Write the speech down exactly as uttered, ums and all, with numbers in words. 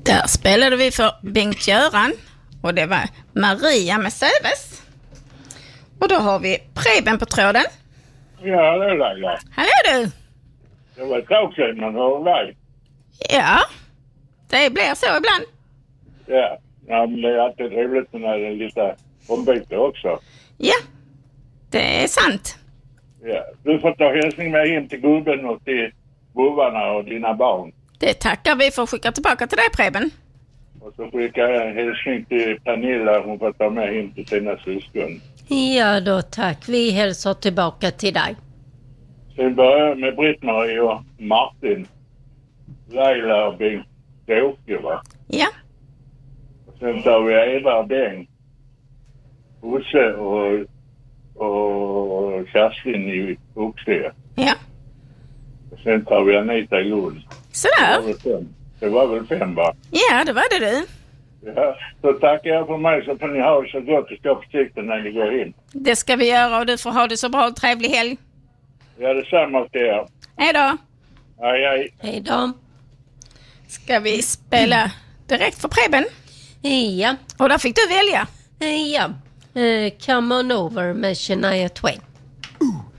Där spelade vi för Bengt-Göran och det var Maria med Säves. Och då har vi Preben på tråden. Ja, det är Laila. Hallå du! Det var ett tag sedan man hörde dig. Ja, det blir så ibland. Ja, ja men det är alltid roligt när det är lite ombyte också. Ja, det är sant. Ja, du får ta hälsning med in till gubben och till bovarna och dina barn. Det tackar vi för att skicka tillbaka till dig, Preben. Och så skickar jag en hälsning till Pernilla, hon får ta med in till sina syskon. Ja då, tack. Vi hälsar tillbaka till dig. Sen börjar jag med Britt-Marie och Martin. Laila och Bengt-Åke, va? Ja. Och sen tar vi Eva och Bengt. Bosse och, och Kerstin i Oxie. Ja. Och sen tar vi Anita i Lund. Sådär. Det var väl fem, det var väl fem va? Ja, det var det du. Ja, så tackar jag för mig så får ni ha så gott och stå försiktigt när ni går in. Det ska vi göra och du får ha det så bra och trevlig helg. Ja, detsamma till er. Hej då. Hej, hej. Hej då. Ska vi spela direkt för Preben? Ja. Och där fick du välja. Ja. Uh, come on over med Shania Twain.